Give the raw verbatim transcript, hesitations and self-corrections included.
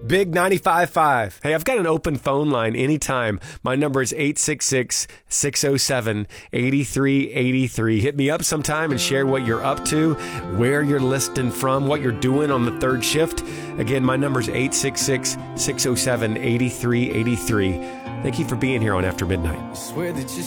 Big ninety-five point five. Hey, I've got an open phone line anytime. My number is eight six six, six oh seven, eight three eight three. Hit me up sometime and share what you're up to, where you're listening from, what you're doing on the third shift. Again, my number is eight six six, six oh seven, eight three eight three. Thank you for being here on After Midnight.